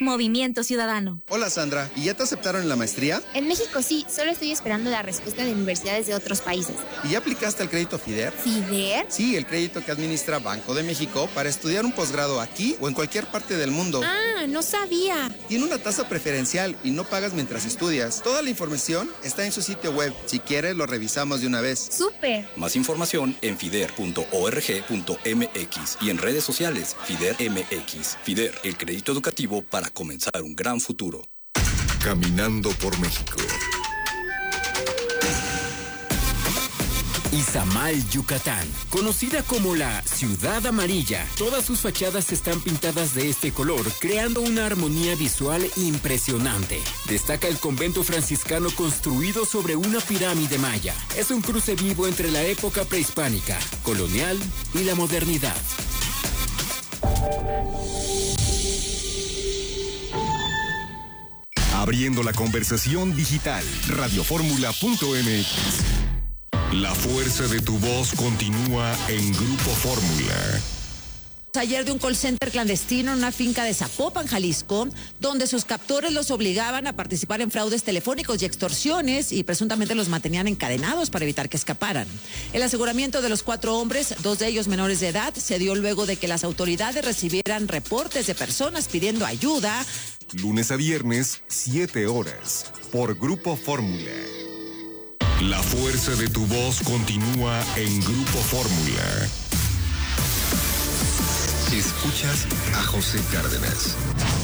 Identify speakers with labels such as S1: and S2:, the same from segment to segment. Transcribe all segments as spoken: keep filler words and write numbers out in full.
S1: Movimiento Ciudadano.
S2: Hola Sandra, ¿y ya te aceptaron en la maestría?
S3: En México sí, solo estoy esperando la respuesta de universidades de otros países.
S2: ¿Y ya aplicaste al crédito FIDER?
S3: ¿FIDER?
S2: Sí, el crédito que administra Banco de México para estudiar un posgrado aquí o en cualquier parte del mundo.
S3: Ah, no sabía.
S2: Tiene una tasa preferencial y no pagas mientras estudias. Toda la información está en su sitio web. Si quieres, lo revisamos de una vez.
S3: ¡Súper!
S4: Más información en fider punto org punto mx y en redes sociales FIDER M X. FIDER, el crédito educativo para comenzar un gran futuro.
S5: Caminando por México.
S6: Izamal, Yucatán, conocida como la Ciudad Amarilla. Todas sus fachadas están pintadas de este color, creando una armonía visual impresionante. Destaca el convento franciscano construido sobre una pirámide maya. Es un cruce vivo entre la época prehispánica, colonial y la modernidad.
S5: Abriendo la conversación digital. radioformula punto m x. La fuerza de tu voz continúa en Grupo Fórmula.
S7: Ayer de un call center clandestino en una finca de Zapopan, Jalisco, donde sus captores los obligaban a participar en fraudes telefónicos y extorsiones y presuntamente los mantenían encadenados para evitar que escaparan. El aseguramiento de los cuatro hombres, dos de ellos menores de edad, se dio luego de que las autoridades recibieran reportes de personas pidiendo ayuda.
S5: Lunes a viernes, siete horas, por Grupo Fórmula. La fuerza de tu voz continúa en Grupo Fórmula. Escuchas a José Cárdenas.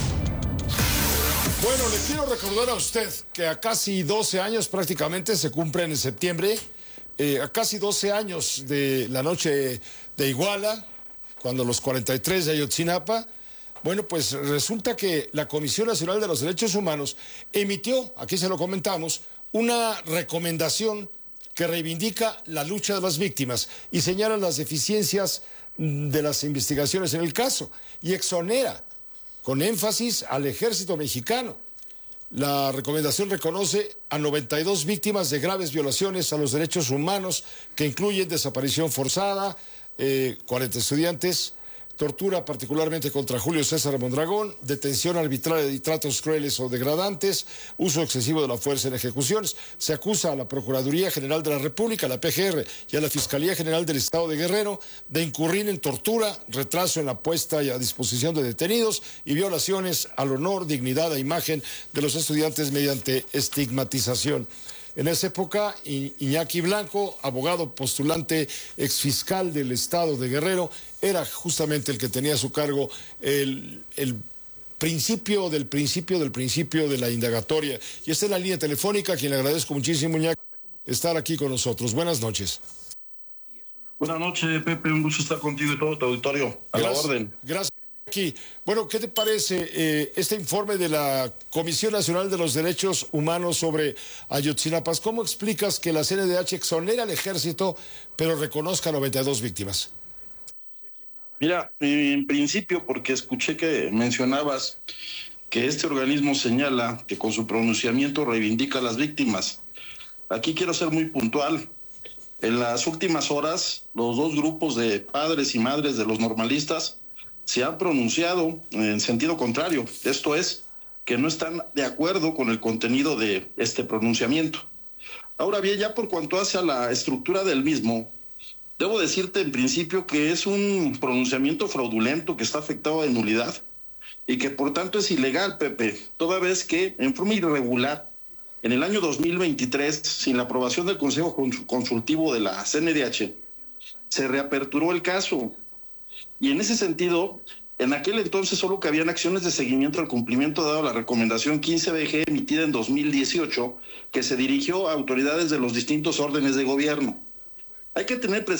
S8: Bueno, le quiero recordar a usted que a casi doce años prácticamente se cumplen en septiembre, eh, a casi doce años de la noche de Iguala, cuando los cuarenta y tres de Ayotzinapa, bueno, pues resulta que la Comisión Nacional de los Derechos Humanos emitió, aquí se lo comentamos, una recomendación que reivindica la lucha de las víctimas y señala las deficiencias de las investigaciones en el caso y exonera con énfasis al ejército mexicano. La recomendación reconoce a noventa y dos víctimas de graves violaciones a los derechos humanos que incluyen desaparición forzada, eh, cuarenta estudiantes, tortura particularmente contra Julio César Mondragón, detención arbitraria y tratos crueles o degradantes, uso excesivo de la fuerza en ejecuciones. Se acusa a la Procuraduría General de la República, a la P G R y a la Fiscalía General del Estado de Guerrero de incurrir en tortura, retraso en la puesta y a disposición de detenidos y violaciones al honor, dignidad e imagen de los estudiantes mediante estigmatización. En esa época, Iñaki Blanco, abogado postulante exfiscal del Estado de Guerrero, era justamente el que tenía a su cargo el, el principio del principio del principio de la indagatoria. Y esta es la línea telefónica, a quien le agradezco muchísimo, Iñaki, estar aquí con nosotros. Buenas noches.
S9: Buenas noches, Pepe, un gusto estar contigo y todo tu auditorio. A
S8: Gracias,
S9: la orden.
S8: Gracias. Aquí. Bueno, ¿qué te parece eh, este informe de la Comisión Nacional de los Derechos Humanos sobre Ayotzinapa? ¿Cómo explicas que la C N D H exonera al ejército, pero reconozca noventa y dos víctimas?
S9: Mira, en principio, porque escuché que mencionabas que este organismo señala que con su pronunciamiento reivindica a las víctimas. Aquí quiero ser muy puntual. En las últimas horas, los dos grupos de padres y madres de los normalistas se han pronunciado en sentido contrario. Esto es, que no están de acuerdo con el contenido de este pronunciamiento. Ahora bien, ya por cuanto hace a la estructura del mismo, debo decirte en principio que es un pronunciamiento fraudulento que está afectado de nulidad y que por tanto es ilegal, Pepe, toda vez que en forma irregular, en el año dos mil veintitrés, sin la aprobación del Consejo Consultivo de la C N D H, se reaperturó el caso. Y en ese sentido, en aquel entonces solo cabían acciones de seguimiento al cumplimiento dado la recomendación quince B G emitida en dos mil dieciocho, que se dirigió a autoridades de los distintos órdenes de gobierno. Hay que tener presente